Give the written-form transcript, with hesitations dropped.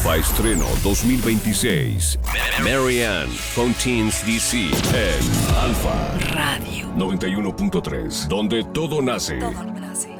Alfa Estreno 2026. Marianne Fontaine's DC en Alfa Radio 91.3, donde todo nace. Todo